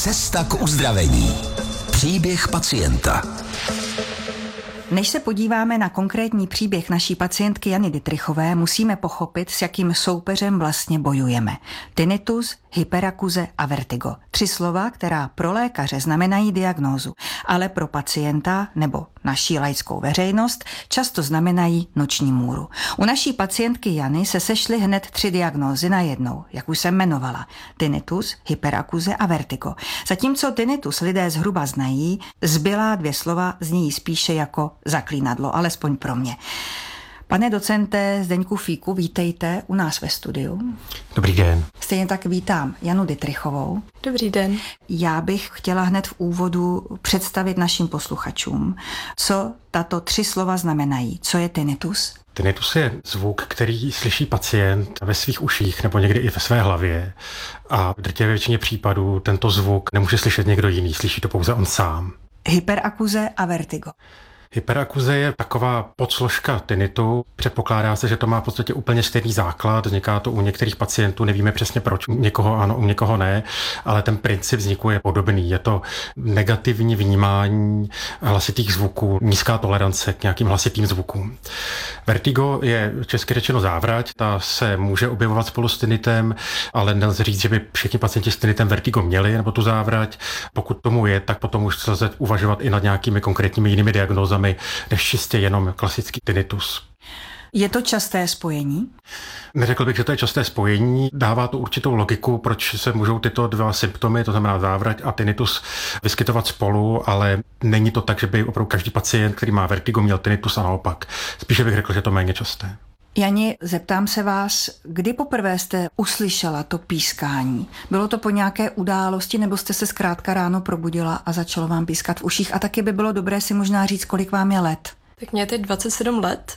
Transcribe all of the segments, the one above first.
Cesta k uzdravení. Příběh pacienta. Než se podíváme na konkrétní příběh naší pacientky Jany Dittrichové, musíme pochopit, s jakým soupeřem vlastně bojujeme. Tinnitus, hyperakuze a vertigo. 3 slova, která pro lékaře znamenají diagnózu, ale pro pacienta nebo naší laickou veřejnost často znamenají noční můru. U naší pacientky Jany se sešly hned 3 diagnózy najednou, jak už jsem jmenovala. Tinnitus, hyperakuze a vertigo. Zatímco tinnitus lidé zhruba znají, zbylá 2 slova znějí spíše jako zaklínadlo, alespoň pro mě. Pane docente Zdeňku Fíku, vítejte u nás ve studiu. Dobrý den. Stejně tak vítám Janu Dittrichovou. Dobrý den. Já bych chtěla hned v úvodu představit našim posluchačům, co tato 3 slova znamenají. Co je tinnitus? Tinnitus je zvuk, který slyší pacient ve svých uších nebo někdy i ve své hlavě. A v drtivé většině případů tento zvuk nemůže slyšet někdo jiný, slyší to pouze on sám. Hyperakuze a vertigo. Hyperakuze je taková podsložka tinnitu. Předpokládá se, že to má v podstatě úplně stejný základ. Vzniká to u některých pacientů, nevíme přesně proč. U někoho ano, u někoho ne, ale ten princip vzniku je podobný. Je to negativní vnímání hlasitých zvuků, nízká tolerance k nějakým hlasitým zvukům. Vertigo je česky řečeno závrať. Ta se může objevovat spolu s tinnitem, ale nelze říct, že by všichni pacienti s tinnitem vertigo měli nebo tu závrať. Pokud tomu je, tak potom už lze uvažovat i nad nějakými konkrétními jinými diagnózami, než čistě jenom klasický tinnitus. Je to časté spojení? Neřekl bych, že to je časté spojení. Dává to určitou logiku, proč se můžou tyto 2 symptomy, to znamená závrať a tinnitus, vyskytovat spolu, ale není to tak, že by opravdu každý pacient, který má vertigo, měl tinnitus a naopak. Spíše bych řekl, že to je méně časté. Jani, zeptám se vás, kdy poprvé jste uslyšela to pískání? Bylo to po nějaké události, nebo jste se zkrátka ráno probudila a začalo vám pískat v uších? A taky by bylo dobré si možná říct, kolik vám je let. Tak mě je teď 27 let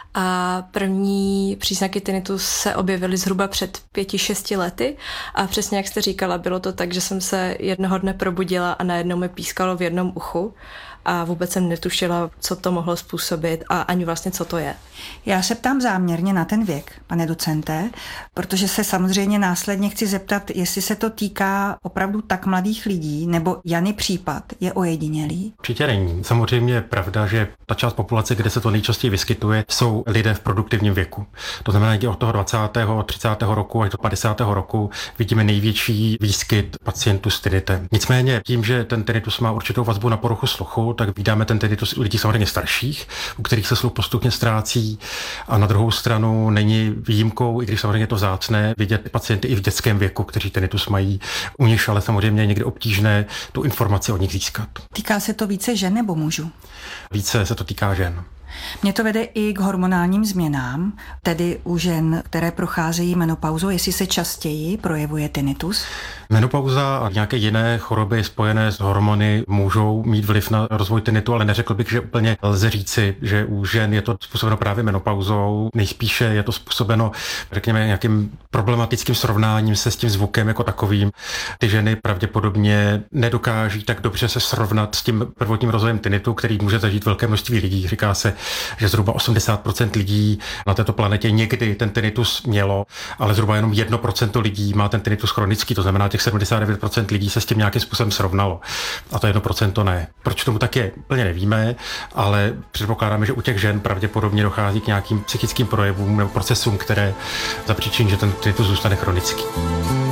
a první příznaky tinnitus se objevily zhruba před 5-6 lety a přesně jak jste říkala, bylo to tak, že jsem se jednoho dne probudila a najednou mi pískalo v jednom uchu a vůbec jsem netušila, co to mohlo způsobit a ani vlastně, co to je. Já se ptám záměrně na ten věk, pane docente, protože se samozřejmě následně chci zeptat, jestli se to týká opravdu tak mladých lidí, nebo Jany případ je ojedinělý? Určitě není. Samozřejmě je pravda, že ta část populace, kde se to nejčastěji vyskytuje, jsou lidé v produktivním věku. To znamená, že od toho 20. 30. roku až do 50. roku vidíme největší výskyt pacientů s tinnitem. Nicméně tím, že ten tinnitus má určitou vazbu na poruchu sluchu, tak vidíme ten tinnitus u lidí samozřejmě starších, u kterých se sluch postupně ztrácí. A na druhou stranu není výjimkou, i když samozřejmě je to vzácné, vidět pacienty i v dětském věku, kteří tinnitus mají, u nich ale samozřejmě je někdy obtížné tu informaci od nich získat. Týká se to více žen nebo mužů? Více se to týká žen. Mě to vede i k hormonálním změnám, tedy u žen, které procházejí menopauzou, jestli se častěji projevuje tinnitus. Menopauza a nějaké jiné choroby spojené s hormony můžou mít vliv na rozvoj tinnitu, ale neřekl bych, že úplně lze říci, že u žen je to způsobeno právě menopauzou. Nejspíše je to způsobeno, řekněme, nějakým problematickým srovnáním se s tím zvukem jako takovým. Ty ženy pravděpodobně nedokáží tak dobře se srovnat s tím prvotním rozvojem tinnitu, který může zažít velké množství lidí. Říká se, že zhruba 80% lidí na této planetě někdy ten tinnitus mělo, ale zhruba jenom 1% lidí má ten tinnitus chronický, to znamená těch 79% lidí se s tím nějakým způsobem srovnalo. A to 1% ne. Proč tomu tak je, úplně nevíme, ale předpokládáme, že u těch žen pravděpodobně dochází k nějakým psychickým projevům nebo procesům, které zapříčiní, že ten tinnitus zůstane chronický.